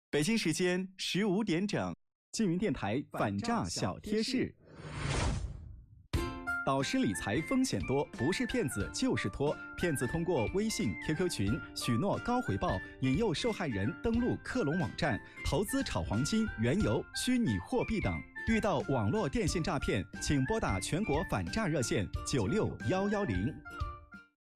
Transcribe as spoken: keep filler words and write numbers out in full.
北京时间十五点整，缙云电台反诈小贴士。导师理财风险多，不是骗子就是托。骗子通过微信、Q Q 群许诺高回报，引诱受害人登录克隆网站投资炒黄金、原油、虚拟货币等。遇到网络电信诈骗，请拨打全国反诈热线九六幺幺零。